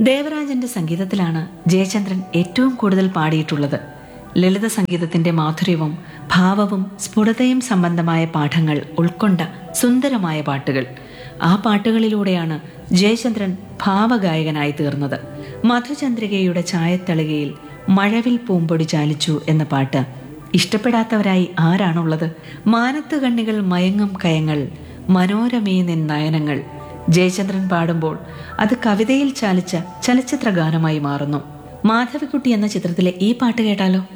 ദേവരാജന്റെ സംഗീതത്തിലാണ് ജയചന്ദ്രൻ ഏറ്റവും കൂടുതൽ പാടിയിട്ടുള്ളത്. ലളിത സംഗീതത്തിന്റെ മാധുര്യവും ഭാവവും സ്ഫുടതയും സംബന്ധമായ പാഠങ്ങൾ ഉൾക്കൊണ്ട സുന്ദരമായ പാട്ടുകൾ. ആ പാട്ടുകളിലൂടെയാണ് ജയചന്ദ്രൻ ഭാവഗായകനായി തീർന്നത്. മധുചന്ദ്രികയുടെ ചായത്തളികയിൽ മഴവിൽ പൂമ്പൊടി ചാലിച്ചു എന്ന പാട്ട് ഇഷ്ടപ്പെടാത്തവരായി ആരാണുള്ളത്? മാനത്തു കണ്ണികൾ മയങ്ങും കയങ്ങൾ, മനോരമേ നിൻ നയനങ്ങൾ. ജയചന്ദ്രൻ പാടുമ്പോൾ അത് കവിതയിൽ ചാലിച്ച ചലച്ചിത്ര ഗാനമായി മാറുന്നു. മാധവിക്കുട്ടി എന്ന ചിത്രത്തിലെ ഈ പാട്ട് കേട്ടാലോ?